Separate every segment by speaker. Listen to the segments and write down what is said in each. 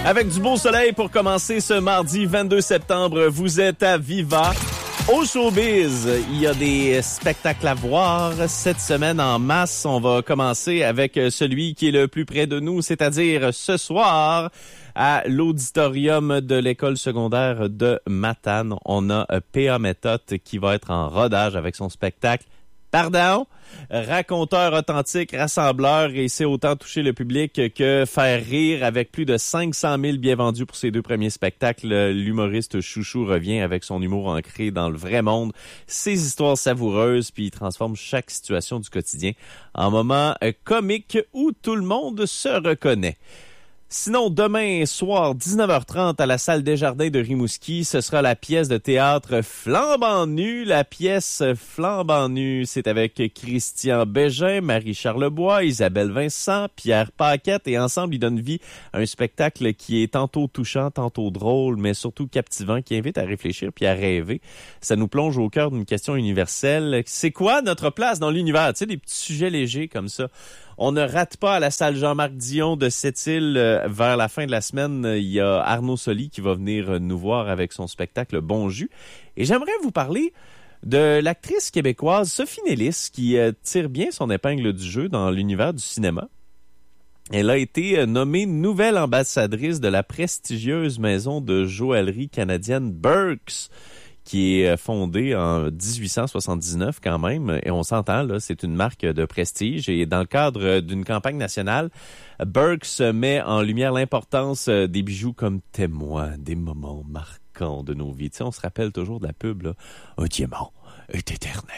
Speaker 1: Avec du beau soleil pour commencer ce mardi 22 septembre, vous êtes à Viva. Au showbiz, il y a des spectacles à voir cette semaine en masse. On va commencer avec celui qui est le plus près de nous, c'est-à-dire ce soir à l'auditorium de l'école secondaire de Matane. On a P.A. Méthode qui va être en rodage avec son spectacle Pardon, raconteur authentique, rassembleur, et c'est autant toucher le public que faire rire. Avec plus de 500 000 billets vendus pour ses deux premiers spectacles, l'humoriste Chouchou revient avec son humour ancré dans le vrai monde, ses histoires savoureuses, puis il transforme chaque situation du quotidien en moment comique où tout le monde se reconnaît. Sinon, demain soir, 19h30, à la salle Desjardins de Rimouski, ce sera la pièce de théâtre Flambant nu. La pièce Flambant nu, c'est avec Christian Bégin, Marie Charlebois, Isabelle Vincent, Pierre Paquette, et ensemble, ils donnent vie à un spectacle qui est tantôt touchant, tantôt drôle, mais surtout captivant, qui invite à réfléchir puis à rêver. Ça nous plonge au cœur d'une question universelle. C'est quoi notre place dans l'univers? Tu sais, des petits sujets légers comme ça. On ne rate pas à la salle Jean-Marc Dion de Sept-Îles vers la fin de la semaine. Il y a Arnaud Soli qui va venir nous voir avec son spectacle Bon Jus. Et j'aimerais vous parler de l'actrice québécoise Sophie Nélis qui tire bien son épingle du jeu dans l'univers du cinéma. Elle a été nommée nouvelle ambassadrice de la prestigieuse maison de joaillerie canadienne Burks, qui est fondée en 1879 quand même, et on s'entend, là, c'est une marque de prestige. Et dans le cadre d'une campagne nationale, Burks met en lumière l'importance des bijoux comme témoins des moments marquants de nos vies. Tu sais, on se rappelle toujours de la pub, là, un diamant est éternel.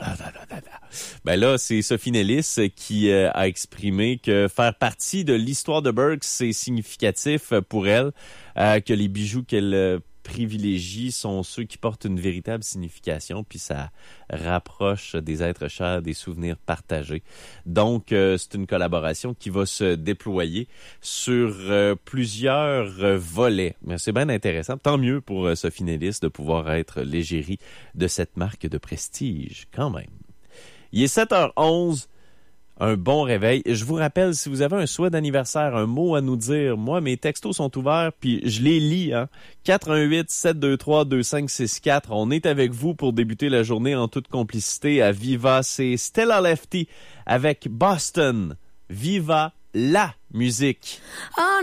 Speaker 1: Ben là, c'est Sophie Nélis qui a exprimé que faire partie de l'histoire de Burks, c'est significatif pour elle, que les bijoux qu'elle privilégie sont ceux qui portent une véritable signification, puis ça rapproche des êtres chers, des souvenirs partagés. Donc, c'est une collaboration qui va se déployer sur plusieurs volets. Mais c'est bien intéressant. Tant mieux pour Sophie Nélis de pouvoir être l'égérie de cette marque de prestige, quand même. Il est 7h11. Un bon réveil. Je vous rappelle, si vous avez un souhait d'anniversaire, un mot à nous dire, moi, mes textos sont ouverts, puis je les lis, 418-723-2564. On est avec vous pour débuter la journée en toute complicité à Viva. C'est Stella Lefty avec Boston. Viva la musique.